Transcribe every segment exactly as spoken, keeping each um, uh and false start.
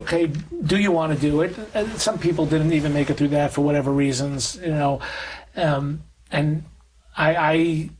okay, do you want to do it? And some people didn't even make it through that for whatever reasons, you know. Um, and I, I,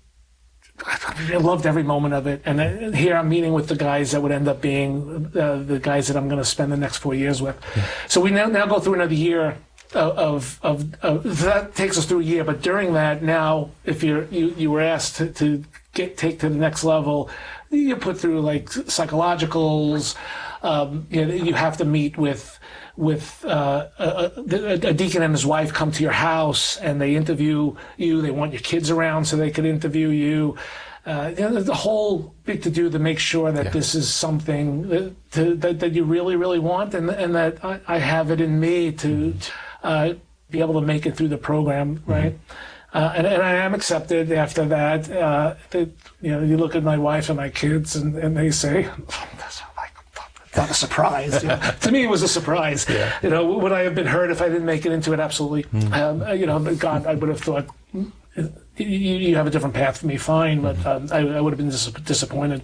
I loved every moment of it. And here I'm meeting with the guys that would end up being uh, the guys that I'm going to spend the next four years with. Yeah. So we now, now go through another year of, of, of, that takes us through a year. But during that, now, if you're, you, you were asked to, to get, take to the next level, you put through like psychologicals. Um, you know, you have to meet with with uh, a, a, a deacon and his wife come to your house, and they interview you. They want your kids around so they could interview you. Uh, you know, there's a whole big to do to make sure that yeah. this is something that, to, that that you really, really want, and and that I, I have it in me to uh, be able to make it through the program, right? Mm-hmm. Uh, and, and I am accepted after that. Uh, that, you know, you look at my wife and my kids, and, and they say, oh, that's like, not a surprise. You know? To me, it was a surprise. Yeah. You know, would I have been hurt if I didn't make it into it? Absolutely. Mm. Um, you know, but God, I would have thought, you, you have a different path for me, fine, but um, I, I would have been dis- disappointed.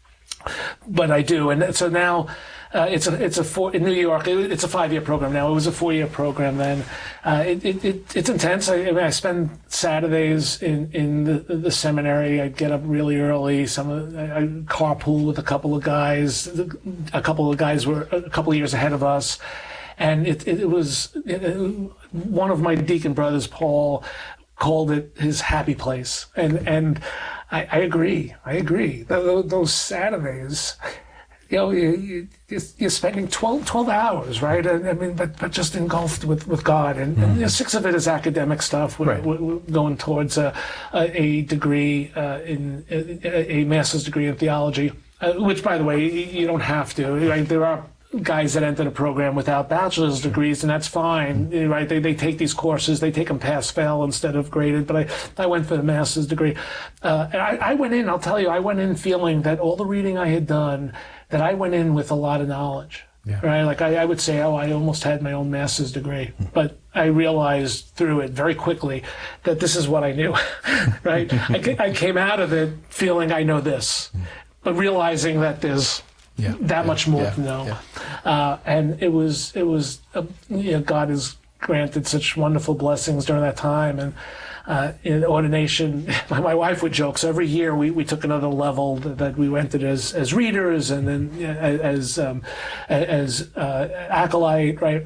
But I do, and so now. Uh, it's a it's a four, in New York. It, it's a five-year program now. It was a four-year program then. Uh, it, it, it it's intense. I, I mean, I spend Saturdays in in the, the seminary. I get up really early. Some of, I, I carpool with a couple of guys. A couple of guys were a couple of years ahead of us, and it it, it was it, it, one of my deacon brothers, Paul, called it his happy place, and and I, I agree. I agree. Those, those Saturdays. You know, you, you, you're spending twelve, twelve hours, right? I, I mean, but, but just engulfed with, with God. And, mm-hmm. and you know, six of it is academic stuff. We're, right. we're going towards a, a degree uh, in a, a master's degree in theology, uh, which, by the way, you don't have to. Right? There are guys that enter the program without bachelor's degrees, and that's fine, mm-hmm. right? They they take these courses, they take them pass-fail instead of graded, but I, I went for the master's degree. Uh, and I, I went in, I'll tell you, I went in feeling that all the reading I had done, that I went in with a lot of knowledge, yeah. right? Like I, I would say, oh, I almost had my own master's degree, mm-hmm. but I realized through it very quickly that this is what I knew, right? I, I came out of it feeling I know this, mm-hmm. but realizing that there's Yeah, that yeah, much more yeah, to know, yeah. uh, and it was it was uh, you know, God has granted such wonderful blessings during that time, and uh, in ordination, my, my wife would joke. So every year we, we took another level that, that we entered as as readers, and then you know, as um, as uh, acolyte, right?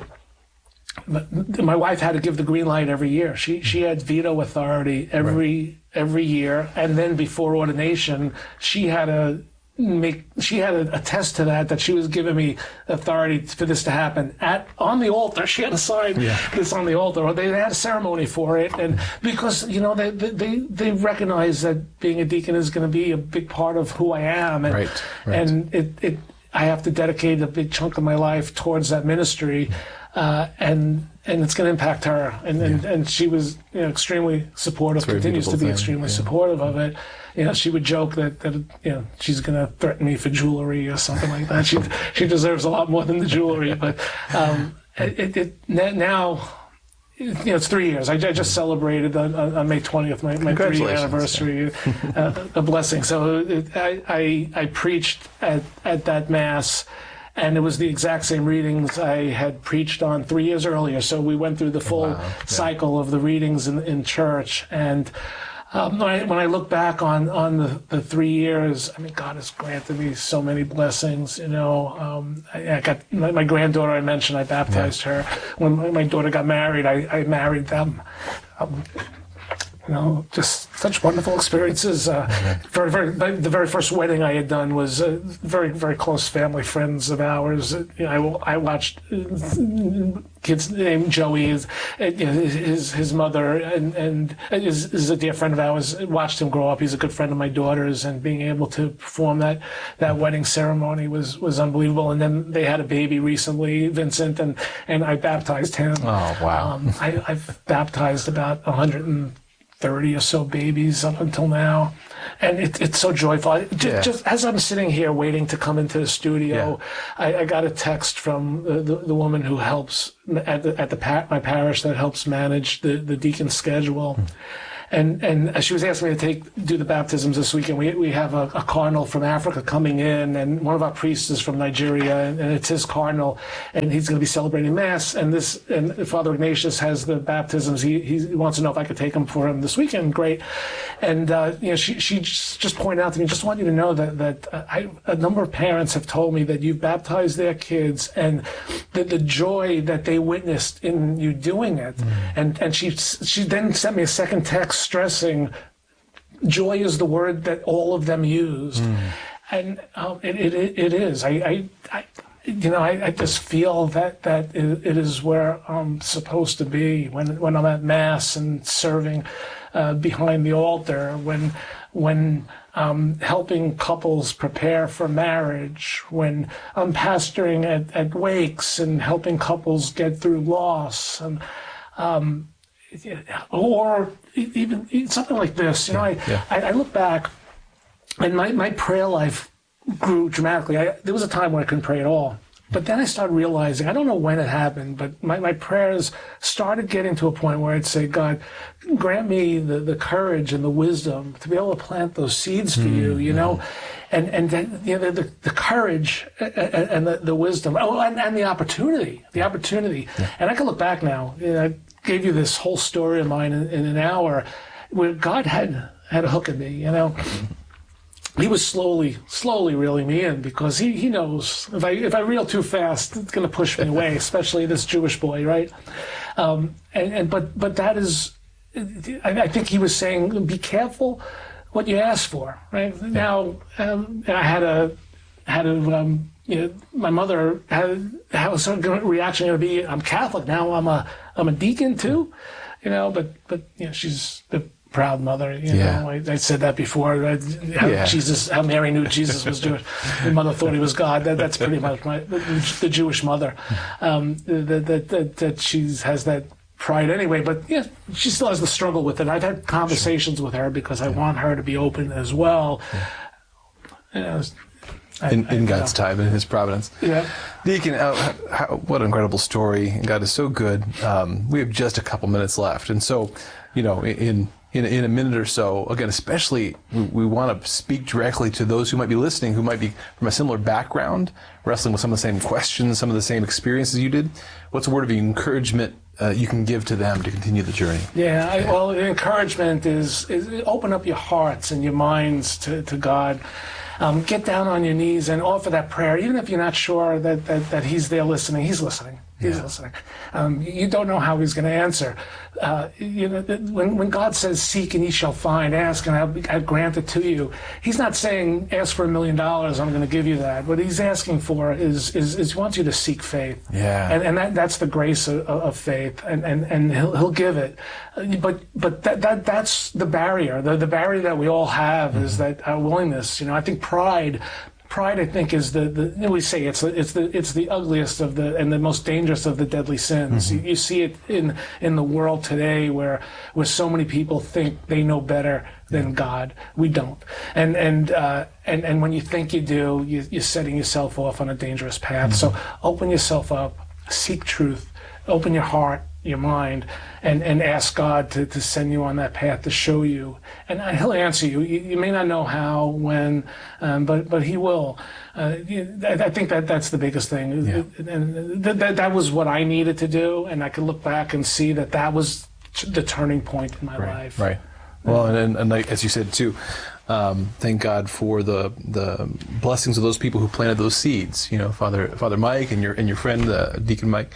But my wife had to give the green light every year. She she had veto authority every right. every year, and then before ordination, she had a Make she had to attest to that that she was giving me authority for this to happen at on the altar. She had to sign yeah. this on the altar, or they had a ceremony for it, and because you know they they they recognize that being a deacon is going to be a big part of who I am, and right, right. and it it I have to dedicate a big chunk of my life towards that ministry, uh, and and it's going to impact her, and and, yeah. and she was you know extremely supportive, continues to be thing. extremely yeah. supportive of it. You know, she would joke that, that you know, she's going to threaten me for jewelry or something like that. She she deserves a lot more than the jewelry. But um, it, it now, you know, it's three years. I, I just celebrated on, on May twentieth, my, my three-year anniversary, uh, a blessing. So it, I, I I preached at, at that Mass, and it was the exact same readings I had preached on three years earlier. So we went through the full wow. yeah. cycle of the readings in, in church. And Um, when, I, when I look back on, on the, the three years, I mean, God has granted me so many blessings, you know. Um, I, I got my, my granddaughter I mentioned, I baptized yeah. her. When my, my daughter got married, I, I married them. Um, you know, just such wonderful experiences. Uh, very, very, the very first wedding I had done was uh, very, very close family friends of ours. You know, I, I watched kids named Joey, his, you know, his his mother, and and is, is a dear friend of ours. Watched him grow up. He's a good friend of my daughter's, and being able to perform that that wedding ceremony was was unbelievable. And then they had a baby recently, Vincent, and and I baptized him. Oh wow! Um, I, I've baptized about a hundred and thirty or so babies up until now, and it, it's so joyful. I, just, yeah. just as I'm sitting here waiting to come into the studio, yeah. I, I got a text from the, the, the woman who helps at the at the par- my parish that helps manage the the deacon schedule. Hmm. and and she was asking me to take do the baptisms this weekend. We we have a, a cardinal from Africa coming in, and one of our priests is from Nigeria, and, and it's his cardinal, and he's going to be celebrating Mass. And this and Father Ignatius has the baptisms. He he wants to know if I could take them for him this weekend. Great, and uh, you know she she just pointed out to me, just want you to know that that I, a number of parents have told me that you've baptized their kids, and the the joy that they witnessed in you doing it, mm. and and she she then sent me a second text stressing joy is the word that all of them used. Mm. And um, it, it it is. I, I, I you know, I, I just feel that that it, it is where I'm supposed to be when when I'm at Mass and serving uh, behind the altar, when when um, helping couples prepare for marriage, when I'm pastoring at, at wakes and helping couples get through loss, and um, or even something like this. You know, I, yeah. I, I look back, and my, my prayer life grew dramatically. I, there was a time when I couldn't pray at all. But then I started realizing, I don't know when it happened, but my, my prayers started getting to a point where I'd say, God, grant me the, the courage and the wisdom to be able to plant those seeds for you, you know, and and then, you know, the, the courage and, and the, the wisdom, oh, and, and the opportunity, the opportunity. Yeah. And I can look back now. You know, I gave you this whole story of mine in, in an hour where God had had a hook at me, you know. He was slowly, slowly reeling me in, because he, he knows if I if I reel too fast, it's going to push me away, especially this Jewish boy, right? Um, and, and but but that is, I, I think he was saying, be careful what you ask for, right? Yeah. Now um, I had a had a um, you know, my mother had how was her reaction going to be? I'm Catholic now. I'm a I'm a deacon too, you know. But but you know, she's the proud mother, you yeah. know. I, I said that before. I, how yeah. Jesus, how Mary knew Jesus was Jewish. My mother thought he was God. That, that's pretty much my the, the Jewish mother. Um, that that that, that she has that pride anyway. But yeah, she still has the struggle with it. I've had conversations sure. with her because I yeah. want her to be open as well. Yeah. You know, I, in, in I, God's know. time, in His providence. Yeah. Deacon, uh, how, what an incredible story. God is so good. Um, we have just a couple minutes left, and so, you know, in In, in a minute or so, again, especially we, we want to speak directly to those who might be listening, who might be from a similar background, wrestling with some of the same questions, some of the same experiences you did. What's a word of encouragement uh, you can give to them to continue the journey? Yeah, I, well, the encouragement is, is open up your hearts and your minds to, to God. Um, get down on your knees and offer that prayer, even if you're not sure that, that, that He's there listening. He's listening. He's yeah. listening. Um, you don't know how He's going to answer. Uh, you know, when when God says, "Seek and ye shall find; ask and I'll, I'll grant it to you," He's not saying, "Ask for a million dollars; I'm going to give you that." What He's asking for is is, is He wants you to seek faith. Yeah. And and that, that's the grace of, of faith, and, and, and He'll He'll give it. But but that, that that's the barrier. The the barrier that we all have mm-hmm. is that our willingness. You know, I think pride. Pride, I think, is the, the you know, we say it's the, it's the it's the ugliest of the and the most dangerous of the deadly sins. Mm-hmm. You, you see it in in the world today, where where so many people think they know better than yeah. God. We don't. And and uh, and and when you think you do, you, you're setting yourself off on a dangerous path. Mm-hmm. So open yourself up, seek truth, open your heart, your mind, and, and ask God to, to send you on that path, to show you. And He'll answer you. You, you may not know how, when, um, but but He will. Uh, I, I think that that's the biggest thing. Yeah. And that, that, that was what I needed to do, and I could look back and see that that was the turning point in my right, life. Right. Well, and, and, and like, as you said, too, um, thank God for the the blessings of those people who planted those seeds. You know, Father Father Mike and your and your friend, uh, Deacon Mike.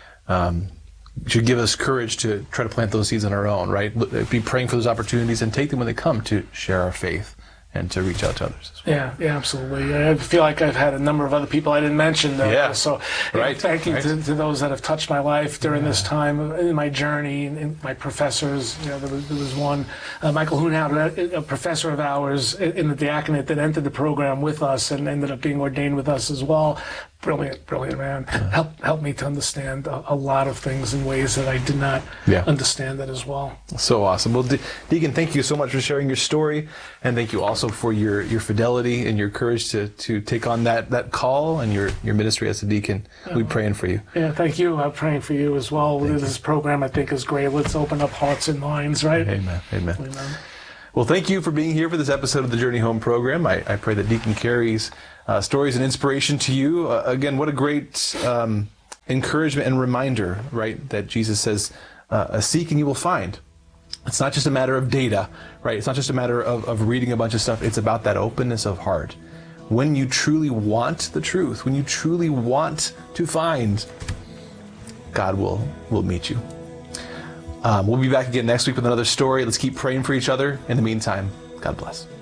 Um, should give us courage to try to plant those seeds on our own, right? Be praying for those opportunities and take them when they come to share our faith and to reach out to others as well. Yeah, yeah, absolutely. I feel like I've had a number of other people I didn't mention. Though, yeah. So right. thank you right. to, to those that have touched my life during yeah. this time in my journey, and my professors. You know, there was, there was one, uh, Michael Hoonhout, a professor of ours in the diaconate that entered the program with us and ended up being ordained with us as well. brilliant, brilliant man. Helped helped me to understand a, a lot of things in ways that I did not Yeah. understand that as well. So awesome. Well, De- Deacon, thank you so much for sharing your story, and thank you also for your, your fidelity and your courage to, to take on that, that call and your, your ministry as a deacon. We're praying for you. Yeah, thank you. I'm praying for you as well. Thank this program, I think, is great. Let's open up hearts and minds, right? Amen. Amen. Amen. Well, thank you for being here for this episode of the Journey Home program. I, I pray that Deacon carries uh, stories and inspiration to you. Uh, again, what a great um, encouragement and reminder, right, that Jesus says, uh, seek and you will find. It's not just a matter of data, right? It's not just a matter of, of reading a bunch of stuff. It's about that openness of heart. When you truly want the truth, when you truly want to find, God will, will meet you. Um, we'll be back again next week with another story. Let's keep praying for each other. In the meantime, God bless.